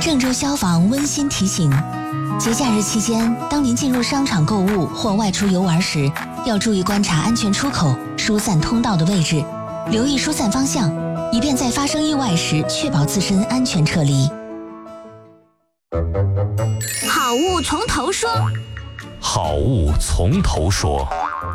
郑州消防温馨提醒：节假日期间，当您进入商场购物或外出游玩时，要注意观察安全出口、疏散通道的位置，留意疏散方向，以便在发生意外时确保自身安全撤离。 好物从头说， 好物从头说。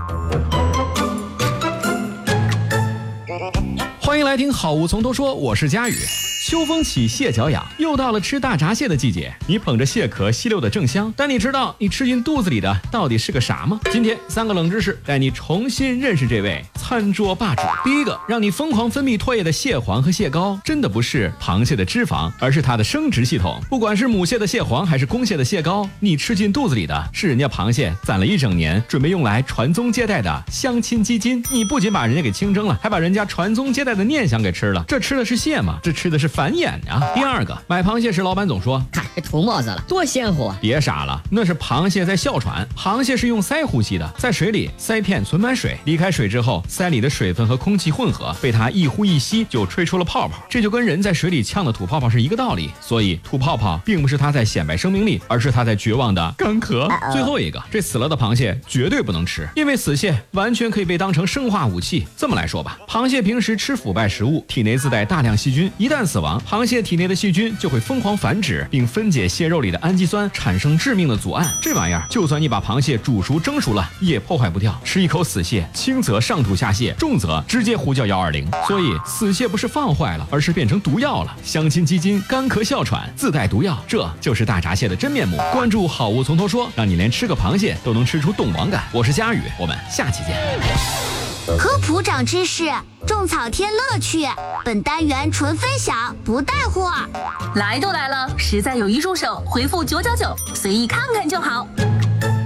欢迎来听好物从头说，我是佳宇。秋风起，蟹脚痒，又到了吃大闸蟹的季节。你捧着蟹壳吸溜的正香，但你知道你吃进肚子里的到底是个啥吗？今天3个冷知识带你重新认识这位餐桌霸主。第一个，让你疯狂分泌唾液的蟹黄和蟹膏，真的不是螃蟹的脂肪，而是它的生殖系统。不管是母蟹的蟹黄还是公蟹的蟹膏，你吃进肚子里的是人家螃蟹攒了一整年准备用来传宗接代的相亲基金。你不仅把人家给清蒸了，还把人家传宗接代的念想给吃了。这吃的是蟹吗？这吃的是繁衍啊！第二个，买螃蟹时老板总说涂沫子了，多鲜活啊！ 别傻了，那是螃蟹在哮喘。螃蟹是用鳃呼吸的，在水里鳃片存满水，离开水之后，鳃里的水分和空气混合，被它一呼一吸就吹出了泡泡。这就跟人在水里呛的吐泡泡是一个道理。所以吐泡泡并不是它在显摆生命力，而是它在绝望的干咳。最后一个，这死了的螃蟹绝对不能吃，因为死蟹完全可以被当成生化武器。这么来说吧，螃蟹平时吃腐败食物，体内自带大量细菌，一旦死亡，螃蟹体内的细菌就会疯狂繁殖，并分解蟹肉里的氨基酸，产生致命的组胺。这玩意儿就算你把螃蟹煮熟蒸熟了，也破坏不掉。吃一口死蟹，轻则上吐下泻，重则直接呼叫120。所以死蟹不是放坏了，而是变成毒药了。相亲基金干咳哮喘自带毒药，这就是大闸蟹的真面目。关注好物从头说，让你连吃个螃蟹都能吃出动王感。我是佳宇，我们下期见。 科普长知识，种草添乐趣。本单元纯分享，不带货。 来都来了，实在有一助手，回复999，随意看看就好。